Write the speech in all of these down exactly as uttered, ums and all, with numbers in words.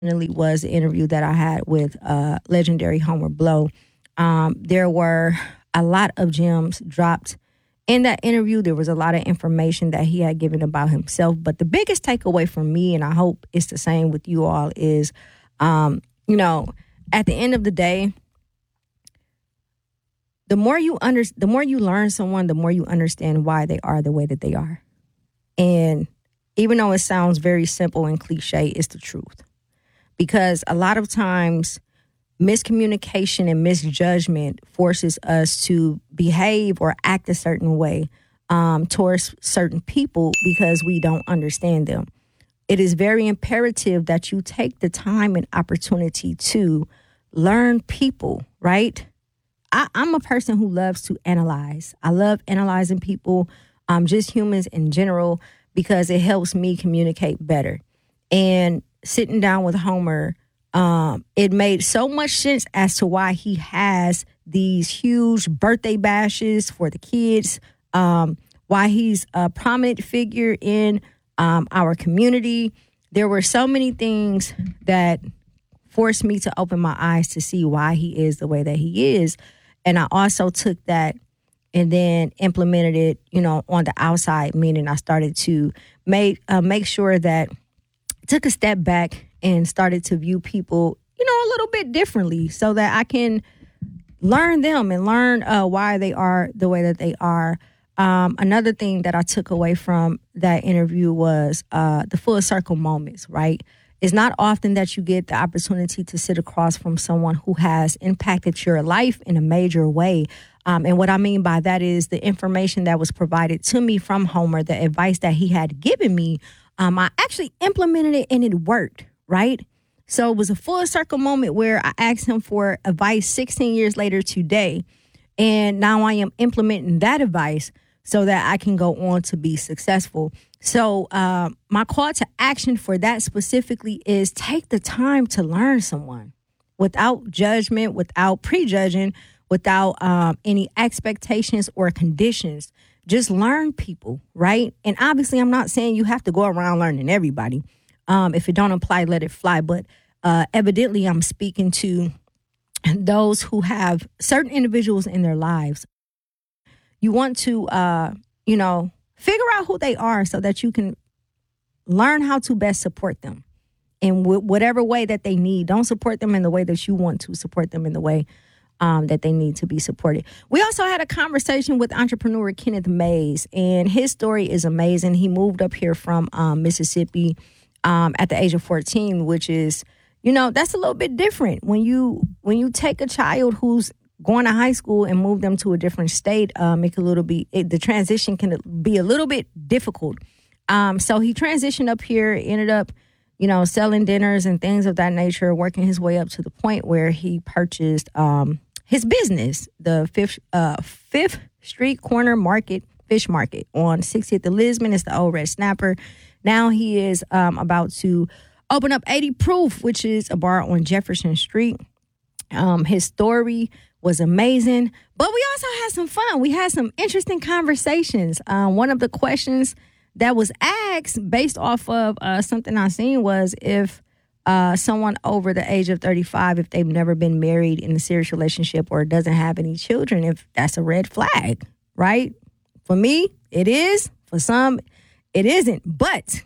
was the interview that I had with uh, legendary Homer Blow. Um, there were a lot of gems dropped in that interview. There was a lot of information that he had given about himself. But the biggest takeaway from me, and I hope it's the same with you all, is, um, you know, at the end of the day, the more you under, the more you learn someone, the more you understand why they are the way that they are. And even though it sounds very simple and cliche, it's the truth. Because a lot of times miscommunication and misjudgment forces us to behave or act a certain way um, towards certain people because we don't understand them. It is very imperative that you take the time and opportunity to learn people, right? I, I'm a person who loves to analyze. I love analyzing people, um, just humans in general, because it helps me communicate better. And sitting down with Homer, um, it made so much sense as to why he has these huge birthday bashes for the kids, um, why he's a prominent figure in um, our community. There were so many things that forced me to open my eyes to see why he is the way that he is. And I also took that and then implemented it, you know, on the outside, meaning I started to make uh, make sure that I took a step back and started to view people, you know, a little bit differently so that I can learn them and learn uh, why they are the way that they are. Um, another thing that I took away from that interview was uh, the full circle moments, right? It's not often that you get the opportunity to sit across from someone who has impacted your life in a major way. Um, and what I mean by that is the information that was provided to me from Homer, the advice that he had given me, um, I actually implemented it and it worked, right? So it was a full circle moment where I asked him for advice sixteen years later today. And now I am implementing that advice so that I can go on to be successful. So uh, my call to action for that specifically is take the time to learn someone without judgment, without prejudging, without um, any expectations or conditions. Just learn people, right? And obviously, I'm not saying you have to go around learning everybody. Um, if it don't apply, let it fly. But uh, evidently, I'm speaking to those who have certain individuals in their lives. You want to, uh, you know, figure out who they are so that you can learn how to best support them in w- whatever way that they need. Don't support them in the way that you want to support them in the way um, that they need to be supported. We also had a conversation with entrepreneur Kenneth Mays, and his story is amazing. He moved up here from um, Mississippi um, at the age of fourteen, which is, you know, that's a little bit different. When you when you take a child who's going to high school and move them to a different state, um, it can a little be it, the transition can be a little bit difficult. Um, so he transitioned up here, ended up, you know, selling dinners and things of that nature, working his way up to the point where he purchased um, his business, the Fifth uh, Fifth Street Corner Market Fish Market on sixtieth and Lisbon. It's the old Red Snapper. Now he is um, about to open up eighty Proof, which is a bar on Jefferson Street. Um, his story was amazing, but we also had some fun. We had some interesting conversations. Um, one of the questions that was asked based off of uh, something I seen was if uh, someone over the age of thirty-five, if they've never been married in a serious relationship or doesn't have any children, if that's a red flag, right? For me, it is. For some, it isn't. But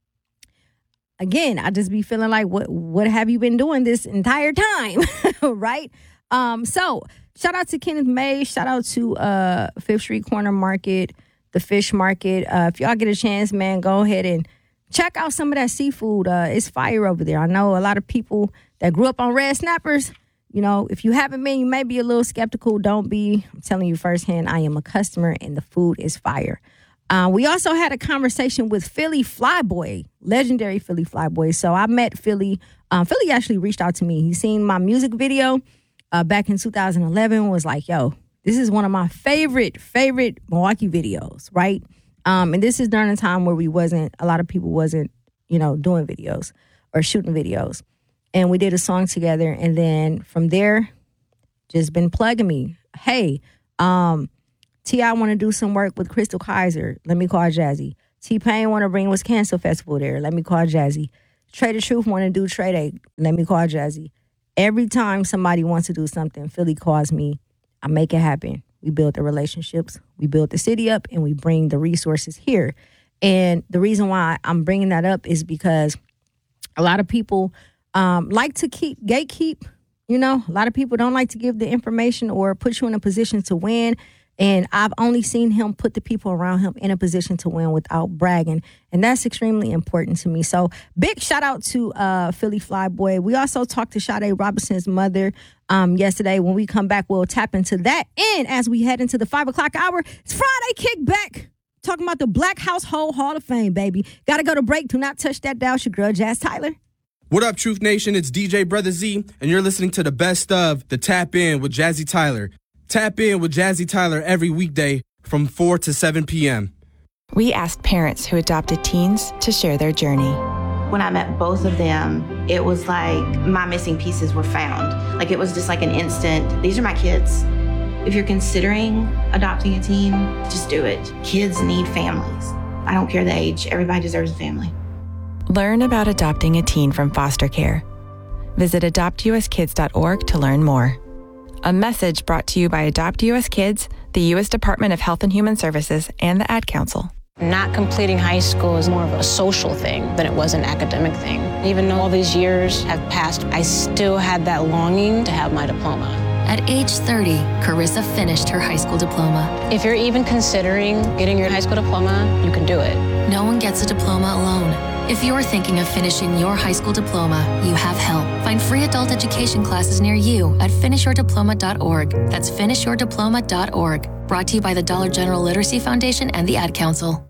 again, I just be feeling like, what what have you been doing this entire time, right? Um, so shout out to Kenneth May. Shout out to uh, Fifth Street Corner Market, the fish market. Uh, if y'all get a chance, man, go ahead and check out some of that seafood. Uh, it's fire over there. I know a lot of people that grew up on red snappers. You know, if you haven't been, you may be a little skeptical. Don't be. I'm telling you firsthand, I am a customer and the food is fire. Uh, we also had a conversation with Philly Flyboy, legendary Philly Flyboy. So I met Philly. Um, Philly actually reached out to me. He seen my music video uh, back in two thousand eleven. Was like, yo, this is one of my favorite, favorite Milwaukee videos, right? Um, and this is during a time where we wasn't, a lot of people wasn't, you know, doing videos or shooting videos. And we did a song together. And then from there, just been plugging me. Hey, um, T I want to do some work with Crystal Kaiser. Let me call Jazzy. T-Pain want to bring Wisconsin Festival there. Let me call Jazzy. Trade the Truth want to do Trade Day. Let me call Jazzy. Every time somebody wants to do something, Philly calls me. I make it happen. We build the relationships. We build the city up, and we bring the resources here. And the reason why I'm bringing that up is because a lot of people um, like to keep gatekeep. You know, a lot of people don't like to give the information or put you in a position to win. And I've only seen him put the people around him in a position to win without bragging. And that's extremely important to me. So big shout out to uh, Philly Flyboy. We also talked to Sade Robinson's mother um, yesterday. When we come back, we'll tap into that. And as we head into the five o'clock hour, it's Friday Kickback. Talking about the Black Household Hall of Fame, baby. Got to go to break. Do not touch that dial. It's your girl, Jazz Tyler. What up, Truth Nation? It's D J Brother Z, and you're listening to the best of the Tap In with Jazzy Tyler. Tap in with Jazzy Tyler every weekday from four to seven p.m. We asked parents who adopted teens to share their journey. When I met both of them, it was like my missing pieces were found. Like it was just like an instant, these are my kids. If you're considering adopting a teen, just do it. Kids need families. I don't care the age, everybody deserves a family. Learn about adopting a teen from foster care. Visit adopt u s kids dot org to learn more. A message brought to you by Adopt U S Kids, the U S Department of Health and Human Services, and the Ad Council. Not completing high school is more of a social thing than it was an academic thing. Even though all these years have passed, I still had that longing to have my diploma. At age thirty, Carissa finished her high school diploma. If you're even considering getting your high school diploma, you can do it. No one gets a diploma alone. If you're thinking of finishing your high school diploma, you have help. Find free adult education classes near you at finish your diploma dot org. That's finish your diploma dot org. Brought to you by the Dollar General Literacy Foundation and the Ad Council.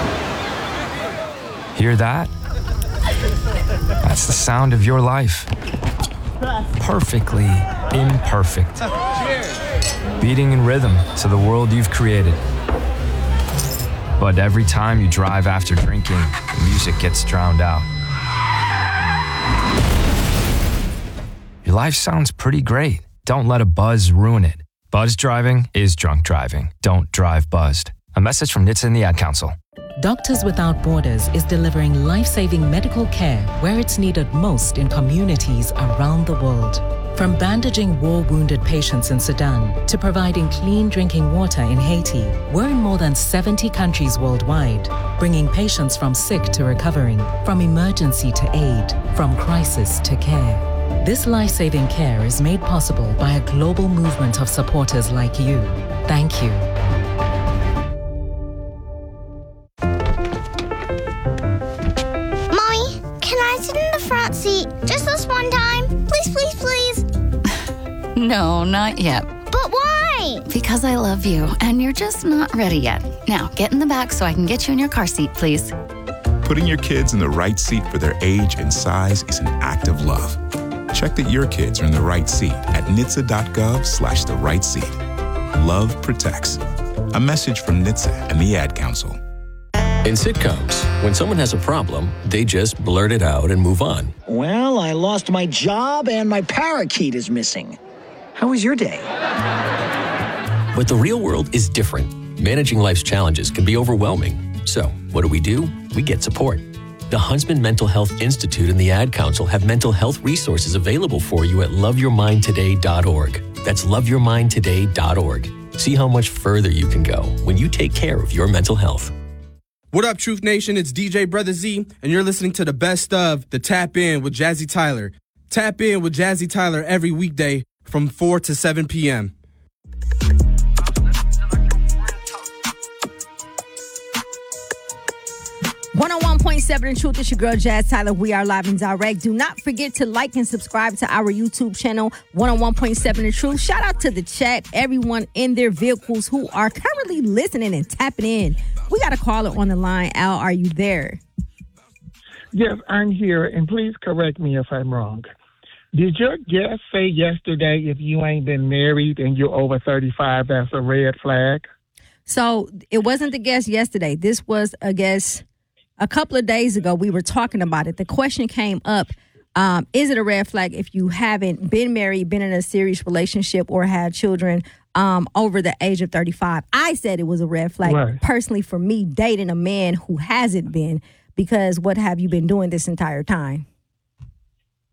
Hear that? That's the sound of your life. Perfectly imperfect. Beating in rhythm to the world you've created. But every time you drive after drinking, the music gets drowned out. Your life sounds pretty great. Don't let a buzz ruin it. Buzz driving is drunk driving. Don't drive buzzed. A message from N H T S A and the Ad Council. Doctors Without Borders is delivering life-saving medical care where it's needed most in communities around the world. From bandaging war-wounded patients in Sudan to providing clean drinking water in Haiti, we're in more than seventy countries worldwide, bringing patients from sick to recovering, from emergency to aid, from crisis to care. This life-saving care is made possible by a global movement of supporters like you. Thank you. Front seat. Just this one time. Please, please, please. No, not yet. But why? Because I love you, and you're just not ready yet. Now, get in the back so I can get you in your car seat, please. Putting your kids in the right seat for their age and size is an act of love. Check that your kids are in the right seat at N H T S A dot gov slash the right seat. Love protects. A message from N H T S A and the Ad Council. In sitcoms, when someone has a problem, they just blurt it out and move on. Well, I lost my job and my parakeet is missing. How was your day? But the real world is different. Managing life's challenges can be overwhelming. So, what do we do? We get support. The Huntsman Mental Health Institute and the Ad Council have mental health resources available for you at love your mind today dot org. That's love your mind today dot org. See how much further you can go when you take care of your mental health. What up, Truth Nation? It's D J Brother Z, and you're listening to the best of the Tap In with Jazzy Tyler. Tap In with Jazzy Tyler every weekday from four to seven p.m. one oh one point seven The Truth. It's your girl, Jazz Tyler. We are live and direct. Do not forget to like and subscribe to our YouTube channel, one oh one point seven The Truth. Shout out to the chat, everyone in their vehicles who are currently listening and tapping in. We got a caller on the line. Al, are you there? Yes, I'm here, and please correct me if I'm wrong. Did your guest say yesterday if you ain't been married and you're over thirty-five, that's a red flag? So it wasn't the guest yesterday. This was a guest a couple of days ago. We were talking about it. The question came up, um, is it a red flag if you haven't been married, been in a serious relationship, or had children um, over the age of thirty-five? I said it was a red flag. Right. Personally, for me, dating a man who hasn't been, because what have you been doing this entire time?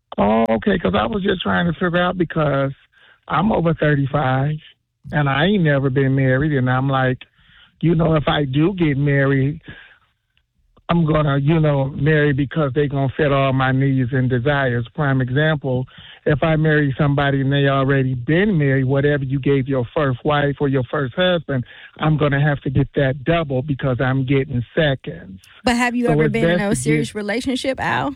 Oh, okay, because I was just trying to figure out because I'm over thirty-five and I ain't never been married. And I'm like, you know, if I do get married, I'm going to, you know, marry because they're going to fit all my needs and desires. Prime example, if I marry somebody and they already been married, whatever you gave your first wife or your first husband, I'm going to have to get that double because I'm getting seconds. But have you So ever it's been in best a to serious get- relationship, Al?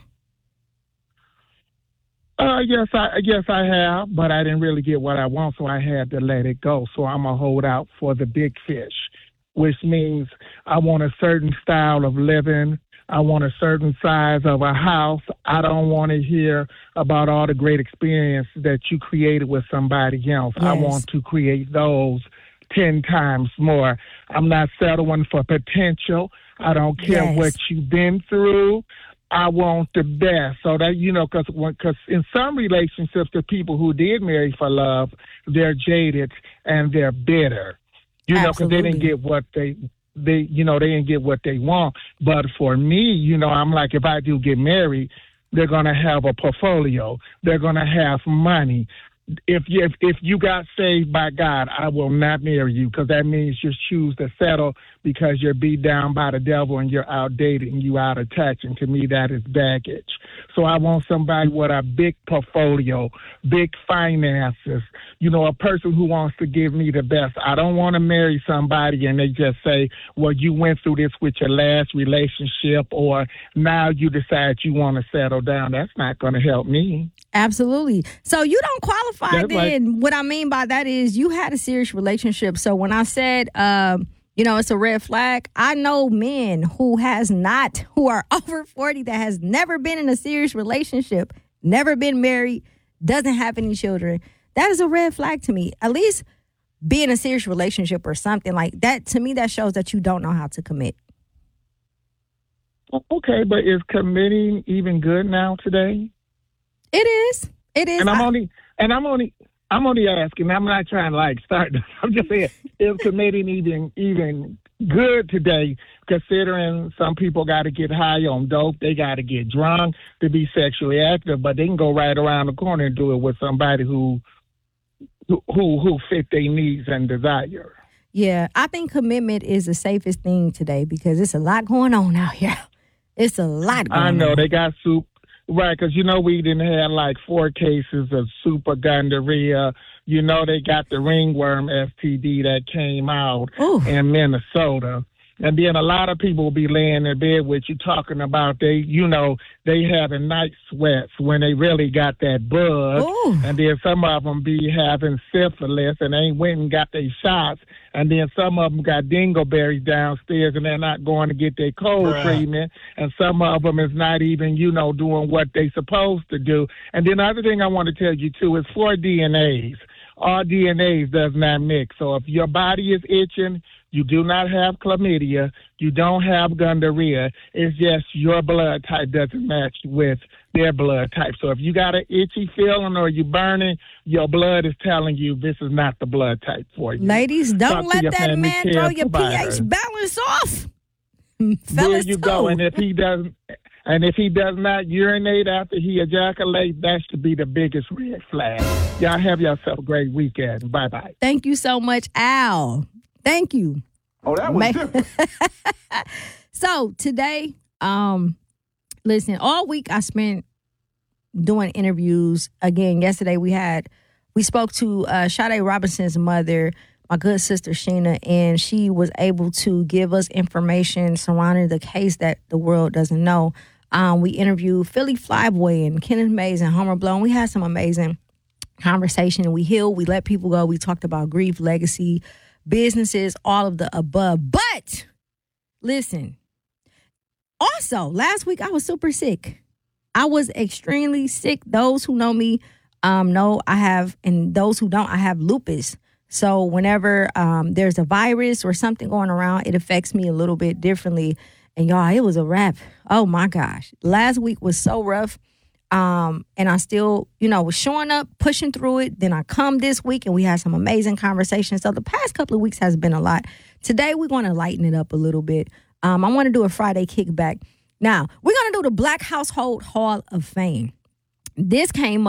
Uh, yes, I yes I have, but I didn't really get what I want, so I had to let it go. So I'm gonna hold out for the big fish, which means I want a certain style of living. I want a certain size of a house. I don't want to hear about all the great experiences that you created with somebody else. I Yes. want to create those ten times more. I'm not settling for potential. I don't care Yes. what you've been through. I want the best. So that, you know, because because in some relationships, the people who did marry for love, they're jaded and they're bitter, you know, because they didn't Absolutely. get what they, they, you know, they didn't get what they want. But for me, you know, I'm like, if I do get married, they're going to have a portfolio. They're going to have money. If you, if, if you got saved by God, I will not marry you because that means you choose to settle because you're beat down by the devil and you're outdated and you out of touch. And to me, that is baggage. So I want somebody with a big portfolio, big finances, you know, a person who wants to give me the best. I don't want to marry somebody and they just say, well, you went through this with your last relationship or now you decide you want to settle down. That's not going to help me. Absolutely. So you don't qualify That's like- then. What I mean by that is you had a serious relationship. So when I said, um, you know, it's a red flag, I know men who has not, who are over forty that has never been in a serious relationship, never been married, doesn't have any children. That is a red flag to me. At least be in a serious relationship or something like that. To me, that shows that you don't know how to commit. Okay, but is committing even good now today? It is. It is. And I'm I- only and I'm only I'm only asking. I'm not trying to like start. I'm just saying, is committing even even good today? Considering some people got to get high on dope, they got to get drunk to be sexually active, but they can go right around the corner and do it with somebody who who who, who fit their needs and desire. Yeah, I think commitment is the safest thing today because it's a lot going on out here. It's a lot going I know on. they got soup. Right, because you know we didn't have like four cases of super gonorrhea. You know they got the ringworm S T D that came out in Minnesota. And then a lot of people will be laying in bed with you talking about they, you know, they having night sweats when they really got that bug. And then some of them be having syphilis and ain't went and got their shots. And then some of them got dingleberries downstairs and they're not going to get their cold Bruh. treatment. And some of them is not even, you know, doing what they supposed to do. And then the other thing I want to tell you, too, is four D N As. All D N As does not mix. So if your body is itching, you do not have chlamydia, you don't have gonorrhea. It's just your blood type doesn't match with their blood type. So if you got an itchy feeling or you burning, your blood is telling you this is not the blood type for you. Ladies, Talk don't to let your that family man care throw your provider. pH balance off. There Fellas, you go. too. And if he doesn't, and if he does not urinate after he ejaculates, that should be the biggest red flag. Y'all have yourself a great weekend. Bye bye. Thank you so much, Al. Thank you. Oh, that was Ma- different. So today, um, listen, all week I spent doing interviews. Again, yesterday we had, we spoke to uh, Sade Robinson's mother, my good sister Sheena, and she was able to give us information surrounding the case that the world doesn't know. Um, we interviewed Philly Flyboy and Kenneth Mays and Homer Blow. We had some amazing conversation. We healed. We let people go. We talked about grief, legacy, businesses, all of the above. But listen, also last week I was super sick. I was extremely sick. Those who know me um, know I have, and those who don't, I have lupus. So whenever um, there's a virus or something going around, it affects me a little bit differently. And y'all, it was a wrap. Oh my gosh. Last week was so rough. Um, and I still, you know, was showing up, pushing through it. Then I come this week and we had some amazing conversations. So the past couple of weeks has been a lot. Today, we're going to lighten it up a little bit. Um, I want to do a Friday kickback. Now, we're going to do the Black Household Hall of Fame. this came